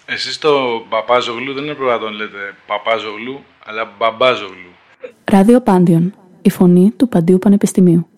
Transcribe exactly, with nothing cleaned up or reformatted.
Εσείς το Παπάζογλου δεν είναι πρέπει να τον λέτε Παπάζογλου, αλλά Μπαμπάζογλου. Ράδιο Πάντιον, η φωνή του Παντίου Πανεπιστημίου.